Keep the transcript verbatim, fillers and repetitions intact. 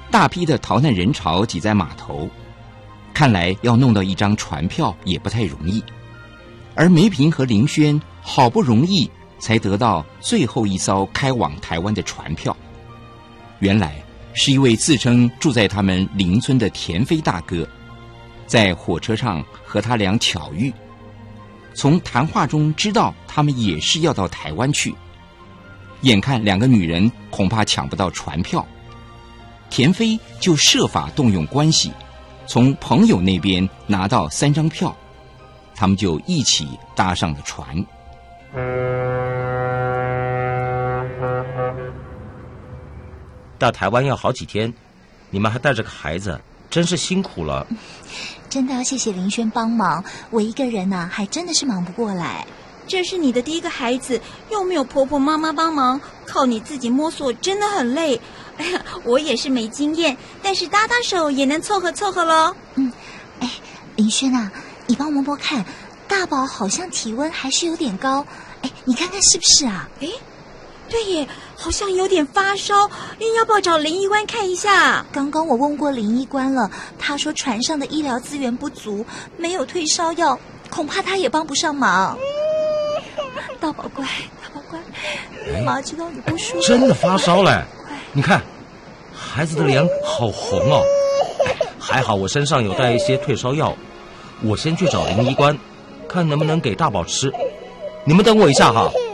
大批的逃难人潮挤在码头，看来要弄到一张船票也不太容易。而梅平和林轩好不容易才得到最后一艘开往台湾的船票，原来是一位自称住在他们邻村的田飞大哥，在火车上和他俩巧遇，从谈话中知道他们也是要到台湾去。眼看两个女人恐怕抢不到船票，田飞就设法动用关系，从朋友那边拿到三张票，他们就一起搭上了船。 到台湾要好几天，你们还带着个孩子，真是辛苦了。 真的要谢谢林轩帮忙，我一个人呐、啊，还真的是忙不过来。 这是你的第一个孩子，又没有婆婆妈妈帮忙，靠你自己摸索真的很累。哎呀，我也是没经验，但是搭搭手也能凑合凑合咯。 嗯，哎，林轩啊，你帮我摸摸看，大宝好像体温还是有点高，哎，你看看是不是啊？ 哎，对耶，好像有点发烧，要不要找林医官看一下？ 刚刚我问过林医官了，他说船上的医疗资源不足，没有退烧药，恐怕他也帮不上忙。大宝乖，大宝乖，妈知道你不舒服， 真的发烧了。你看，孩子的脸好红哦。还好我身上有带一些退烧药，我先去找林医官，看能不能给大宝吃。你们等我一下哈。